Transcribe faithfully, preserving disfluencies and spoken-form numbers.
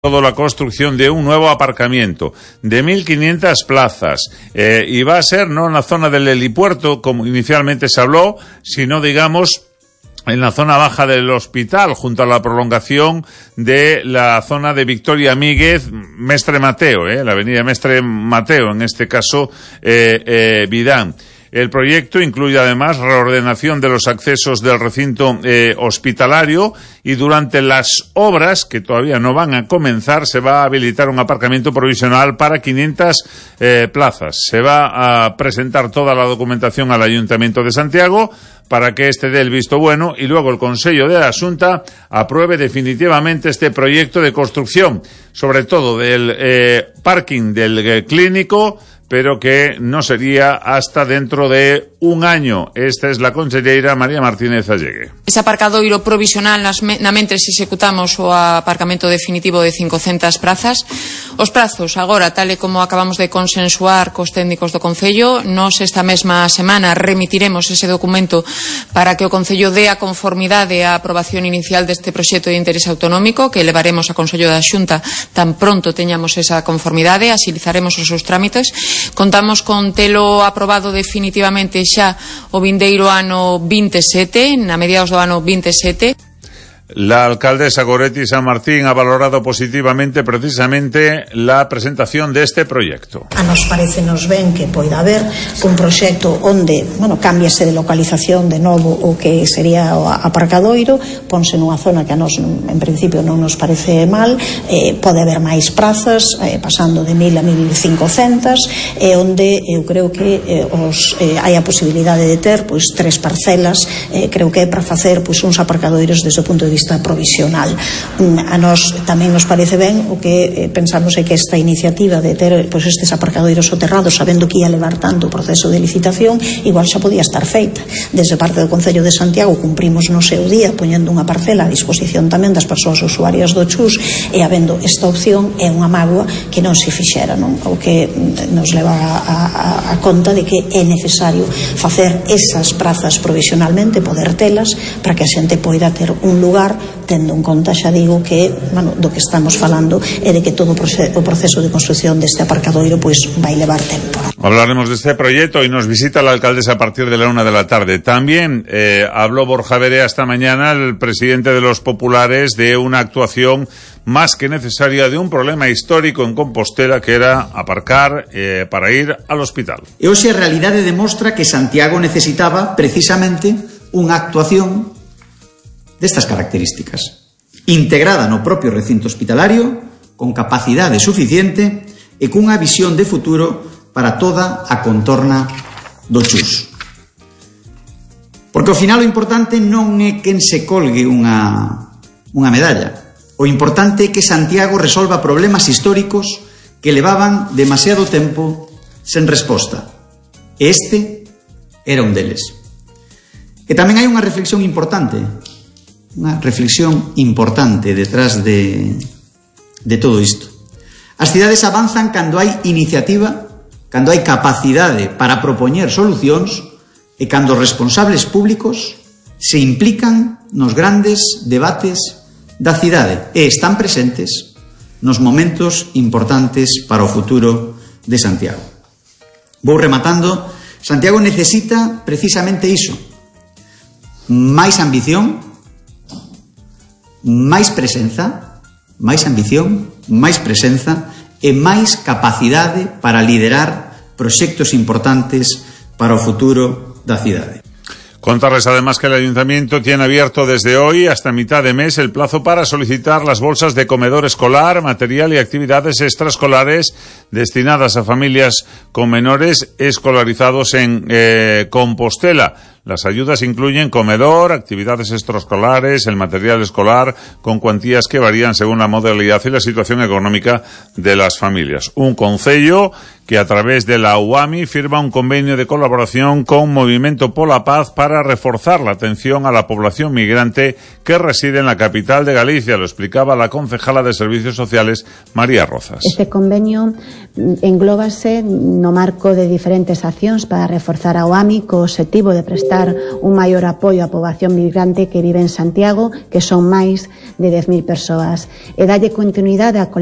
la construcción de un nuevo aparcamiento de mil quinientas plazas eh, y va a ser no en la zona del helipuerto como inicialmente se habló, sino digamos en la zona baja del hospital, junto a la prolongación de la zona de Victoria Míguez, Mestre Mateo, eh, la avenida Mestre Mateo, en este caso eh, eh, Vidán. El proyecto incluye además reordenación de los accesos del recinto eh, hospitalario y durante las obras, que todavía no van a comenzar, se va a habilitar un aparcamiento provisional para quinientas eh, plazas. Se va a presentar toda la documentación al Ayuntamiento de Santiago para que este dé el visto bueno y luego el Consello de la Xunta apruebe definitivamente este proyecto de construcción, sobre todo del eh, parking del eh, clínico, pero que no sería hasta dentro de un año. Esta es la conselleira María Martínez Allegue. Ese aparcadoiro provisional nas me, na mentres executamos o aparcamento definitivo de cincocentas prazas. Os prazos, agora, tal e como acabamos de consensuar cos técnicos do Concello, nos esta mesma semana remitiremos ese documento para que o Concello dé a conformidade á aprobación inicial deste proxecto de interés autonómico que levaremos a Consello da Xunta tan pronto teñamos esa conformidade, asilizaremos os seus trámites. Contamos con telo aprobado definitivamente xa o vindeiro ano veintisiete, na mediados do ano veintisiete. La alcaldesa Goretti San Martín ha valorado positivamente precisamente la presentación de este proyecto. A nos parece nos ben que poida haber un proxecto onde, bueno, cámbiase de localización de novo o que sería o aparcadoiro, ponse nunha zona que a nos en principio non nos parece mal, eh, pode haber máis prazas, eh, pasando de mil a mil cincocentas, e eh, onde eu creo que eh, os, eh, hai a posibilidade de ter pois tres parcelas, eh, creo que é para facer pois uns aparcadoiros desde o punto de vista provisional. A nós tamén nos parece ben o que eh, pensamos é que esta iniciativa de ter pois, estes aparcadoiros soterrados, sabendo que ia levar tanto o proceso de licitación, igual xa podía estar feita. Desde parte do Concello de Santiago cumprimos no seu día poñendo unha parcela a disposición tamén das persoas usuarias do Chus, e habendo esta opción é unha mágoa que non se fixera, non? O que nos leva a, a, a conta de que é necesario facer esas prazas provisionalmente, poder telas para que a xente poida ter un lugar, tendo en conta, xa digo, que bueno, do que estamos falando é de que todo o proceso de construcción deste aparcadoiro pois vai levar tempo. Hablaremos de este proyecto y nos visita la alcaldesa a partir de la una de la tarde. También eh, habló Borja Verea esta mañana, el presidente de los populares, de una actuación más que necesaria de un problema histórico en Compostela, que era aparcar eh, para ir al hospital. E hoxe a realidade demostra que Santiago necesitaba precisamente unha actuación destas características, integrada no propio recinto hospitalario, con capacidade suficiente e cunha visión de futuro para toda a contorna do Chus. Porque ao final o importante non é quen se colgue unha, unha medalla. O importante é que Santiago resolva problemas históricos que levaban demasiado tempo sen resposta. E este era un deles. E tamén hai unha reflexión importante, unha reflexión importante detrás de, de todo isto. As cidades avanzan cando hai iniciativa, cando hai capacidade para propoñer solucións e cando os responsables públicos se implican nos grandes debates da cidade e están presentes nos momentos importantes para o futuro de Santiago. Vou rematando. Santiago necesita precisamente iso: máis ambición, máis presenza, máis ambición, máis presenza e máis capacidade para liderar proxectos importantes para o futuro da cidade. Contarles además que el Ayuntamiento tiene abierto desde hoy hasta mitad de mes el plazo para solicitar las bolsas de comedor escolar, material y actividades extraescolares destinadas a familias con menores escolarizados en eh, Compostela. Las ayudas incluyen comedor, actividades extraescolares, el material escolar, con cuantías que varían según la modalidad y la situación económica de las familias. Un concello que a través de la U A M I firma un convenio de colaboración con Movimiento Pola Paz para reforzar la atención a la población migrante que reside en la capital de Galicia. Lo explicaba la concejala de Servicios Sociales, María Rozas. Este convenio englóbase no marco de diferentes accións para reforzar a U A M I co obxectivo de prestar prestar un maior apoio á poboación migrante que vive en Santiago, que son máis de dez mil persoas, e dalle continuidade á